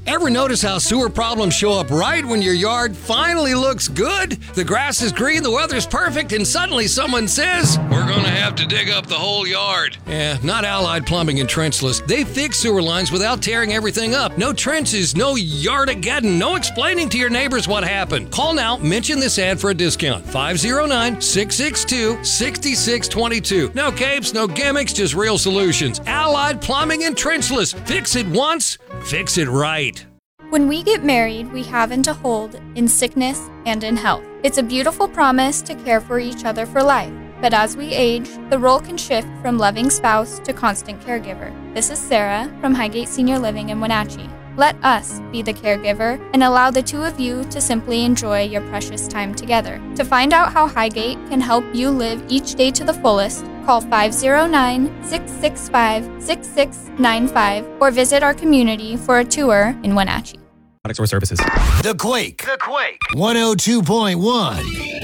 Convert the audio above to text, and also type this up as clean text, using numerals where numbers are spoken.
Ever notice how sewer problems show up right when your yard finally looks good? The grass is green, the weather's perfect, and suddenly someone says, "We're going to have to dig up the whole yard." Yeah, not Allied Plumbing and Trenchless. They fix sewer lines without tearing everything up. No trenches, no yardageddon, no explaining to your neighbors what happened. Call now, mention this ad for a discount. 509-662-6622. No capes, no gimmicks, just real solutions. Allied Plumbing and Trenchless. Fix it once, fix it right. When we get married, we have and to hold in sickness and in health. It's a beautiful promise to care for each other for life. But as we age, the role can shift from loving spouse to constant caregiver. This is Sarah from Highgate Senior Living in Wenatchee. Let us be the caregiver and allow the two of you to simply enjoy your precious time together. To find out how Highgate can help you live each day to the fullest, call 509-665-6695 or visit our community for a tour in Wenatchee. Products or services. The Quake 102.1.